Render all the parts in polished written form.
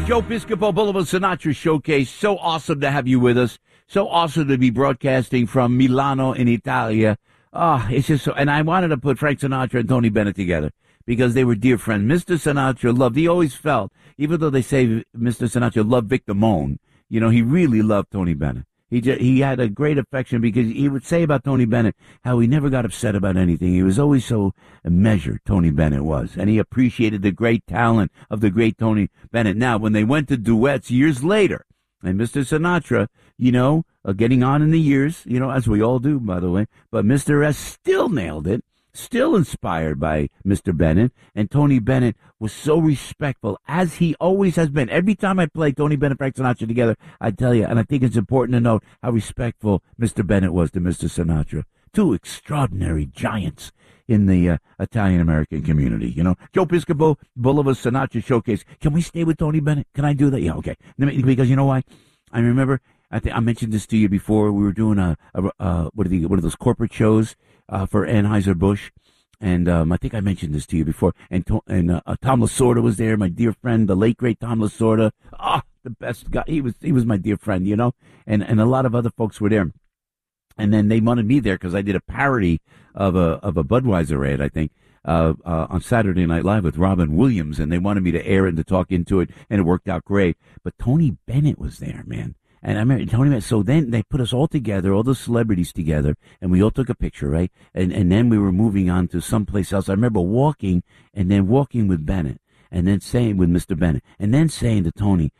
Joe Piscopo, Boulevard Sinatra Showcase. So awesome to have you with us. So awesome to be broadcasting from Milano in Italia. It's just so, and I wanted to put Frank Sinatra and Tony Bennett together because they were dear friends. Mr. Sinatra loved, he always felt, even though they say Mr. Sinatra loved Vic Damone, you know, he really loved Tony Bennett. He had a great affection because he would say about Tony Bennett how he never got upset about anything. He was always so measured, Tony Bennett was. And he appreciated the great talent of the great Tony Bennett. Now, when they went to duets years later, and Mr. Sinatra, you know, getting on in the years, you know, as we all do, by the way, but Mr. S still nailed it. Still inspired by Mr. Bennett, and Tony Bennett was so respectful, as he always has been. Every time I play Tony Bennett and Frank Sinatra together, I tell you, and I think it's important to note how respectful Mr. Bennett was to Mr. Sinatra. Two extraordinary giants in the Italian-American community, you know. Joe Piscopo, Boulevard Sinatra Showcase. Can we stay with Tony Bennett? Can I do that? Yeah, okay. Because you know why? I remember, I think I mentioned this to you before. We were doing one of those corporate shows for Anheuser-Busch. And I think I mentioned this to you before. And Tom Lasorda was there, my dear friend, the late, great Tom Lasorda. The best guy. He was my dear friend, you know. And a lot of other folks were there. And then they wanted me there because I did a parody of a Budweiser ad, I think, on Saturday Night Live with Robin Williams. And they wanted me to air it and to talk into it. And it worked out great. But Tony Bennett was there, man. And I remember Tony Bennett. So then they put us all together, all the celebrities together, and we all took a picture, right? And then we were moving on to someplace else. I remember walking with Bennett, and then saying with Mr. Bennett, and then saying to Tony,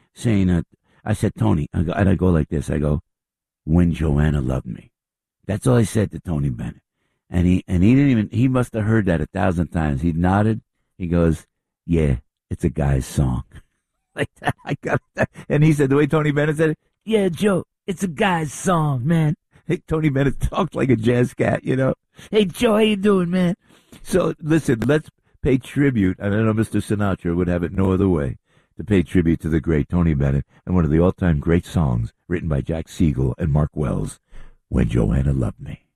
I said, Tony, and I go like this. I go, when Joanna loved me. That's all I said to Tony Bennett. And he must have heard that 1,000 times. He nodded. He goes, yeah, it's a guy's song. Like that. I got that. And he said, the way Tony Bennett said it, yeah, Joe, it's a guy's song, man. Hey, Tony Bennett talks like a jazz cat, you know. Hey, Joe, how you doing, man? So, listen, let's pay tribute. And I know Mr. Sinatra would have it no other way to pay tribute to the great Tony Bennett and one of the all-time great songs written by Jack Siegel and Mark Wells, When Joanna Loved Me.